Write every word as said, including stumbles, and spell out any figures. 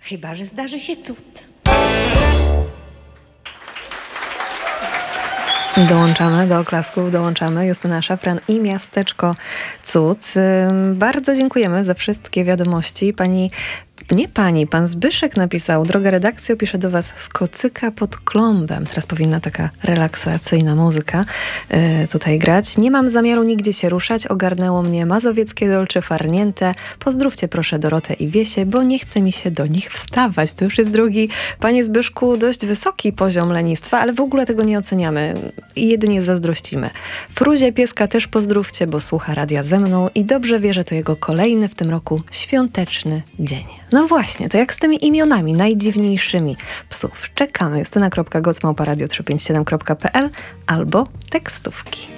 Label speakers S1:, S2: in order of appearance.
S1: Chyba że zdarzy się cud.
S2: Dołączamy do oklasków, dołączamy. Justyna Szafran i Miasteczko Cud. Bardzo dziękujemy za wszystkie wiadomości. Pani, nie pani, pan Zbyszek napisał: droga redakcjo, piszę do was z kocyka pod klombem. Teraz powinna taka relaksacyjna muzyka y, tutaj grać. Nie mam zamiaru nigdzie się ruszać. Ogarnęło mnie mazowieckie dolce farniente. Pozdrówcie proszę Dorotę i Wiesię, bo nie chce mi się do nich wstawać. To już jest drugi, panie Zbyszku, dość wysoki poziom lenistwa, ale w ogóle tego nie oceniamy i jedynie zazdrościmy. Fruzie pieska też pozdrówcie, bo słucha radia ze mną i dobrze wie, że to jego kolejny w tym roku świąteczny dzień. No właśnie, to jak z tymi imionami najdziwniejszymi psów? Czekamy. justyna kropka goc małpa radio trzysta pięćdziesiąt siedem kropka p l albo tekstówki.